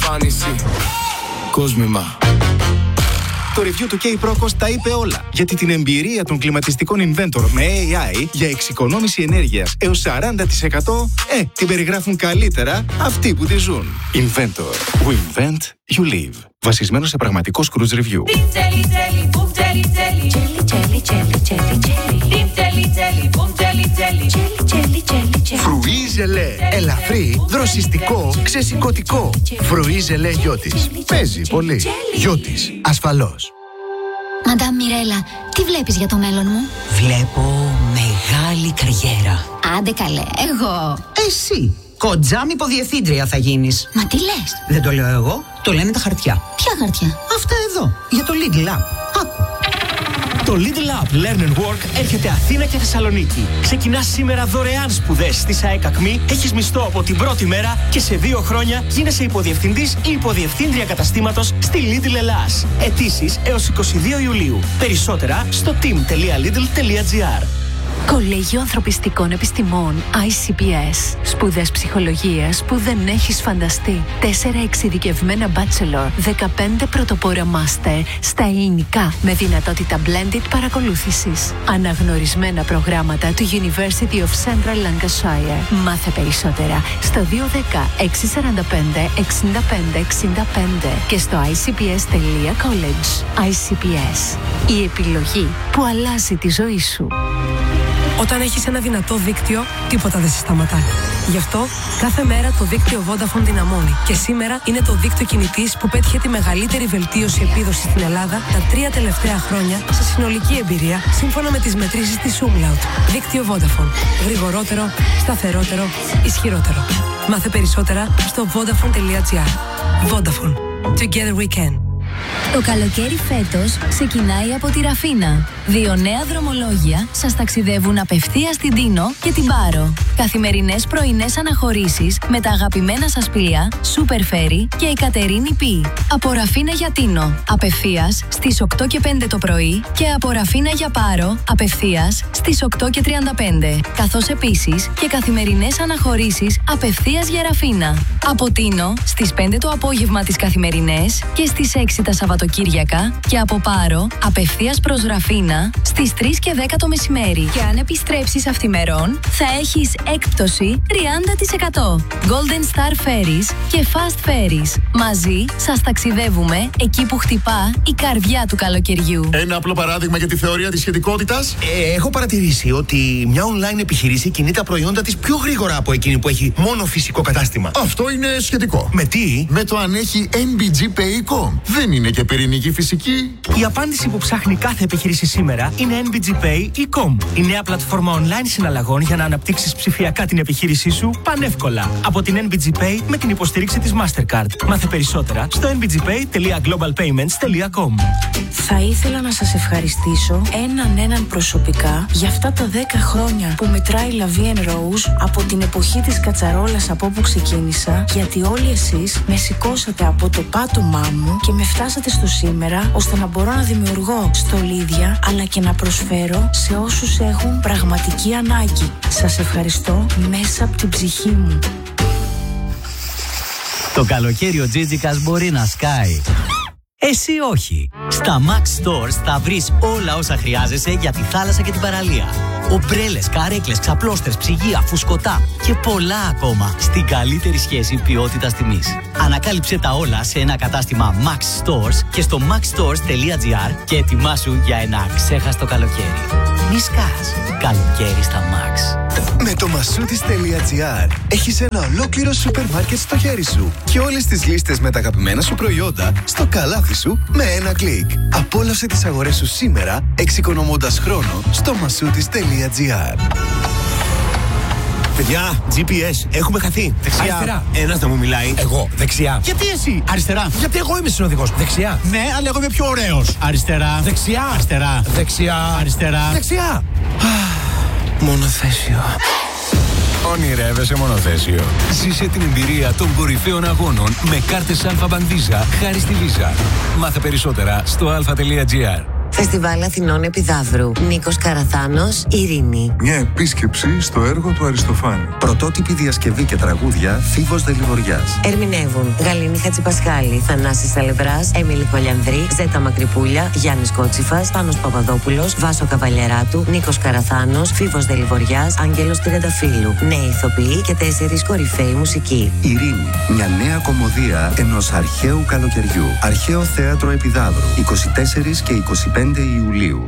εμφάνιση. Κόσμημα. Το review του K-Procos τα είπε όλα. Γιατί την εμπειρία των κλιματιστικών Inventor με AI για εξοικονόμηση ενέργειας έως 40% την περιγράφουν καλύτερα αυτοί που τη ζουν. Inventor. We invent, you live. Βασισμένο σε πραγματικό cruise review. Φρουί ζελέ. Ελαφρύ, δροσιστικό, ξεσηκωτικό. Φρουί ζελέ Γιώτης. Παίζει πολύ. Γιώτης. Ασφαλώς. Μαντάμ Μιρέλα, τι βλέπεις για το μέλλον μου? Βλέπω μεγάλη καριέρα. Άντε καλέ, εγώ. Εσύ, κοντζάμ υποδιευθύντρια θα γίνεις. Μα τι λες? Δεν το λέω εγώ, το λένε τα χαρτιά. Ποια χαρτιά? Αυτά εδώ, για το Lidl App. Άκου. Το Lidl App Learn and Work έρχεται Αθήνα και Θεσσαλονίκη. Ξεκινάς σήμερα δωρεάν σπουδές στη ΣΑΕΚ ΑΚΜΗ, έχεις μισθό από την πρώτη μέρα και σε 2 χρόνια γίνεσαι υποδιευθυντής ή υποδιευθύντρια καταστήματος στη Lidl Ελλάς. Αιτήσεις έως 22 Ιουλίου. Περισσότερα στο team.lidl.gr. Κολέγιο Ανθρωπιστικών Επιστημών ICPS. Σπουδές ψυχολογίας που δεν έχεις φανταστεί. 4 εξειδικευμένα bachelor, 15 πρωτοπόρα master στα ελληνικά με δυνατότητα blended παρακολούθησης. Αναγνωρισμένα προγράμματα του University of Central Lancashire. Μάθε περισσότερα στο 210 645 65 65 και στο icps.college. ICPS. Η επιλογή που αλλάζει τη ζωή σου. Όταν έχεις ένα δυνατό δίκτυο, τίποτα δεν σε σταματάει. Γι' αυτό, κάθε μέρα το δίκτυο Vodafone δυναμώνει. Και σήμερα είναι το δίκτυο κινητής που πέτυχε τη μεγαλύτερη βελτίωση επίδοσης στην Ελλάδα τα 3 τελευταία χρόνια σε συνολική εμπειρία, σύμφωνα με τις μετρήσεις της Umlaut. Δίκτυο Vodafone. Γρηγορότερο, σταθερότερο, ισχυρότερο. Μάθε περισσότερα στο vodafone.gr. Vodafone. Together we can. Το καλοκαίρι φέτος ξεκινάει από τη Ραφίνα. 2 νέα δρομολόγια σας ταξιδεύουν απευθείας στην Τίνο και την Πάρο. Καθημερινές πρωινές αναχωρήσεις με τα αγαπημένα σας πλοία Super Ferry και η Κατερίνη Π. Από Ραφίνα για Τίνο, απευθείας στις 8 και 5 το πρωί και από Ραφίνα για Πάρο, απευθείας στις 8 και 35. Καθώς επίσης και καθημερινές αναχωρήσεις απευθείας για Ραφίνα. Από Τίνο στις 5 το απόγευμα τις καθημερινές και στις 6 τα Σαββατοκύριακα και από Πάρο απευθείας προς Ραφίνα στις 3 και 10 το μεσημέρι. Και αν επιστρέψεις αυθημερών θα έχεις έκπτωση 30%. Golden Star Ferries και Fast Ferries. Μαζί σας ταξιδεύουμε εκεί που χτυπά η καρδιά του καλοκαιριού. Ένα απλό παράδειγμα για τη θεωρία της σχετικότητας. Έχω παρατηρήσει ότι μια online επιχείρηση κινεί τα προϊόντα της πιο γρήγορα από εκείνη που έχει μόνο φυσικό κατάστημα. Αυτό είναι σχετικό. Με τι? Με το αν έχει NBG Pay.com. Δεν είναι και πυρηνική φυσική. Η απάντηση που ψάχνει κάθε επιχείρηση σήμερα είναι NBG Pay ή Com. Η νέα πλατφόρμα online συναλλαγών για να αναπτύξεις ψηφιακά την επιχείρησή σου πανεύκολα. Από την NBG Pay με την υποστήριξη της Mastercard. Μάθε περισσότερα στο nbgpay.globalpayments.com. Θα ήθελα να σας ευχαριστήσω έναν προσωπικά για αυτά τα 10 χρόνια που μετράει La Vie en Rose από την εποχή της κατσαρόλας από όπου ξεκίνησα, γιατί όλοι εσείς με σηκώσατε από το πάτωμά μου και με φτάσατε στο σήμερα, ώστε να μπορώ να δημιουργώ στολίδια αλλά και να προσφέρω σε όσους έχουν πραγματική ανάγκη. Σας ευχαριστώ μέσα από την ψυχή μου. Το καλοκαίρι ο Τζίτζικας μπορεί να σκάει. Εσύ όχι. Στα Max Stores θα βρεις όλα όσα χρειάζεσαι για τη θάλασσα και την παραλία. Ομπρέλες, καρέκλες, ξαπλώστρες, ψυγεία, φουσκωτά και πολλά ακόμα στην καλύτερη σχέση ποιότητας-τιμής. Ανακάλυψε τα όλα σε ένα κατάστημα Max Stores και στο maxstores.gr και ετοιμάσου για ένα ξέχαστο καλοκαίρι. Μη σκάς. Καλοκαίρι στα Max. Με το massoudis.gr έχεις ένα ολόκληρο σούπερ μάρκετ στο χέρι σου και όλες τις λίστες με τα αγαπημένα σου προϊόντα στο καλάθι σου με ένα κλικ. Απόλαυσε τις αγορές σου σήμερα εξοικονομώντας χρόνο στο massoudis.gr. Παιδιά, GPS, έχουμε χαθεί. Δεξιά. Αριστερά. Ένας δεν μου μιλάει. Εγώ. Δεξιά. Γιατί εσύ? Αριστερά. Γιατί εγώ είμαι συνοδηγός. Δεξιά. Ναι, αλλά εγώ είμαι πιο ωραίος. Αριστερά. Δεξιά. Αριστερά. Δεξιά. Αριστερά. Δεξιά. Μονοθέσιο. Ονειρεύεσαι μονοθέσιο. Ζήσε την εμπειρία των κορυφαίων αγώνων με κάρτες Alpha Bank Visa χάρη στη Visa. Μάθε περισσότερα στο alpha.gr. Φεστιβάλ Αθηνών Επιδαύρου. Νίκος Καραθάνος, Ειρήνη. Μια επίσκεψη στο έργο του Αριστοφάνη. Πρωτότυπη διασκευή και τραγούδια Φίβος Δελιβοριάς. Ερμηνεύουν Γαλήνη Χατζηπασχάλη, Θανάσης Αλευράς, Έμιλη Χολιανδρή, Ζέτα Μακρυπούλια, Γιάννης Κότσιφας, Πάνος Παπαδόπουλος, Βάσο Καβαλιαράτου, Νίκος Καραθάνος, Φίβος Δελιβοριάς, Άγγελος Τριανταφύλου. Νέοι ηθοποιοί και 4 κορυφαίοι μουσικοί. Ειρήνη. Μια νέα κωμωδία ενός αρχαίου καλοκαιριού. Αρχαίο Θέατρο Επιδαύρου. 24 και 25 Ιουλίου.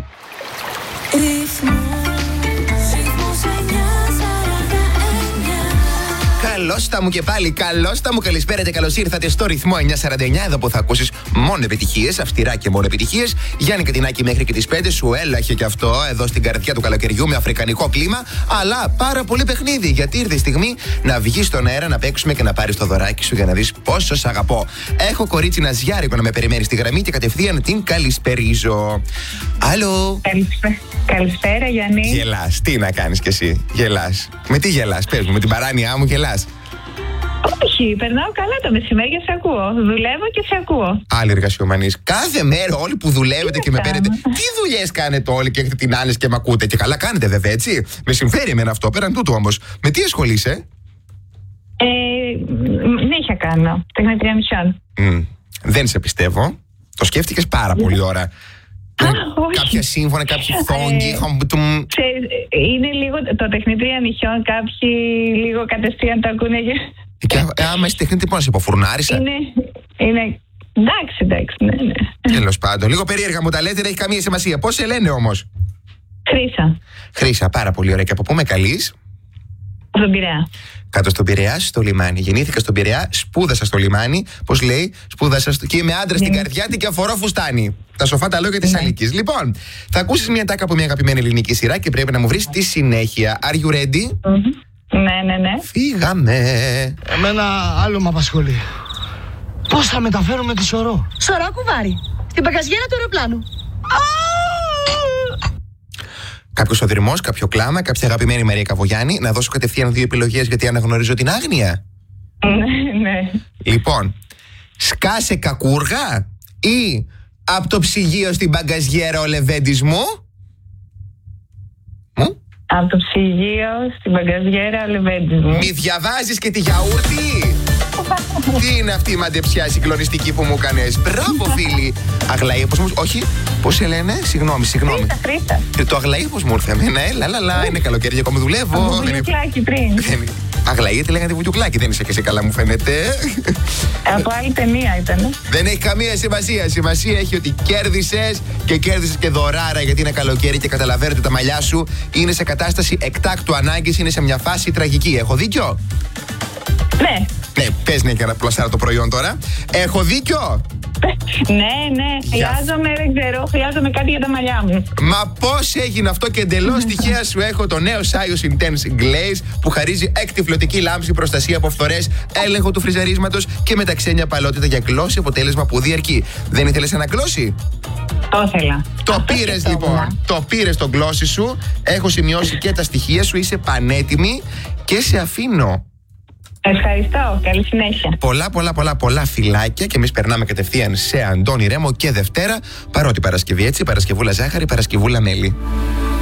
Καλώς τα μου και πάλι, καλώς τα μου, καλησπέρα και καλώς ήρθατε στο ρυθμό 949. Εδώ που θα ακούσεις μόνο επιτυχίες, αυστηρά και μόνο επιτυχίες. Γιάννη Κατινάκη μέχρι και τις 5 σου έλαχε και αυτό εδώ στην καρδιά του καλοκαιριού με αφρικανικό κλίμα. Αλλά πάρα πολύ παιχνίδι, γιατί ήρθε η στιγμή να βγεις στον αέρα, να παίξουμε και να πάρεις το δωράκι σου για να δεις πόσο σ' αγαπώ. Έχω κορίτσι Ναζιάρικο να με περιμένει στη γραμμή και κατευθείαν την καλησπερίζω. Άλλο. Καλησπέρα, Γιάννη. Γελάς, τι να κάνεις κι εσύ, γελάς. Με τι γελάς, πες μου, με την παράνοιά μου γελάς? Όχι, περνάω καλά το μεσημέρι και σε ακούω. Δουλεύω και σε ακούω. Άλλοι εργασιομανείς. Κάθε μέρα όλοι που δουλεύετε και με παίρνετε. Τι δουλειές κάνετε όλοι και έχετε την άνεση και με ακούτε? Και καλά κάνετε βέβαια, έτσι. Με συμφέρει εμένα αυτό, πέραν τούτου όμως. Με τι ασχολείσαι? Νύχια κάνω. Τεχνητρία μισιών. Δεν σε πιστεύω. Το σκέφτηκες πάρα πολύ ώρα. Κάποια σύμφωνα, κάποιοι φόγγοι. Είναι λίγο το τεχνητρία νυχιών. Κάποιοι λίγο κατευθείαν το ακούνε. Και άμα είσαι τεχνίτη, πώς να σε υποφουρνάρισα? Είναι. Εντάξει, ναι. Τέλος πάντων. Λίγο περίεργα μου τα λέτε, δεν έχει καμία σημασία. Πώς σε λένε όμως? Χρύσα. Χρύσα, πάρα πολύ ωραία. Και από πού με καλείς? Στον Πειραιά. Κάτω στον Πειραιά, στο λιμάνι. Γεννήθηκα στον Πειραιά, σπούδασα στο λιμάνι. Πώς λέει, σπούδασα και είμαι άντρας στην καρδιά τη και αφορώ φουστάνι. Τα σοφά τα λόγια της Αλίκης. Λοιπόν, θα ακούσεις μια τάκα από μια αγαπημένη ελληνική σειρά και πρέπει να μου βρεις τη συνέχεια. Are you ready? Ναι. Φύγαμε. Εμένα άλλο με απασχολεί. Πώς θα μεταφέρουμε τη Σωρό? Σωρό κουβάρι. Στην παγκαζιέρα του αεροπλάνου. Κάποιος οδυρμός, κάποιο κλάμα, κάποια αγαπημένη Μαρία Καβογιάννη. Να δώσω κατευθείαν 2 επιλογές γιατί αναγνωρίζω την άγνοια. Ναι. Λοιπόν, σκάσε κακούργα ή από το ψυγείο στην παγκαζιέρα ο Λεβέντης μου? Από το ψυγείο στην παγκαζιέρα ο Λεβέντης μου. Μη διαβάζεις και τη γιαούρτι? Τι είναι αυτή η μαντεψιά συγκλονιστική που μου έκανες? Μπράβο, φίλοι. Αγλαΐ, πώς μου. Όχι, πώς σε λένε? Συγγνώμη. Χρύσα. Το αγλαΐ πώς μου ήρθε? Έλα, είναι καλοκαίρι, ακόμα δουλεύω. Βουτιουκλάκι πριν. Αγλαΐ, τη λέγανε βουτιουκλάκι, δεν είσαι και εσύ καλά, μου φαίνεται. Από άλλη ταινία ήταν. Δεν έχει καμία σημασία. Σημασία έχει ότι κέρδισες και δωράρα, γιατί είναι καλοκαίρι και καταλαβαίνετε τα μαλλιά σου είναι σε κατάσταση εκτάκτου ανάγκης, είναι σε μια φάση τραγική. Έχω δίκιο? Ναι. Ναι, πες ναι και να πλασάρω το προϊόν τώρα. Έχω δίκιο? Ναι. Χρειάζομαι κάτι για τα μαλλιά μου. Μα πώς έγινε αυτό? Και εντελώς τυχαία σου έχω το νέο Sios Intense Glaze που χαρίζει εκτυφλωτική λάμψη, προστασία από φθορές, έλεγχο του φριζαρίσματος και μεταξένια παλαιότητα για γλώσση, αποτέλεσμα που διαρκεί. Δεν ήθελες ένα γλώσσι? Το ήθελα. Το πήρες λοιπόν. Το πήρες το γλώσσι σου. Έχω σημειώσει και τα στοιχεία σου. Είσαι πανέτοιμη και σε αφήνω. Ευχαριστώ. Καλή συνέχεια. Πολλά φιλάκια και εμείς περνάμε κατευθείαν σε Αντώνη Ρέμο και Δευτέρα. Παρότι Παρασκευή, έτσι, Παρασκευούλα ζάχαρη, Παρασκευούλα μέλι.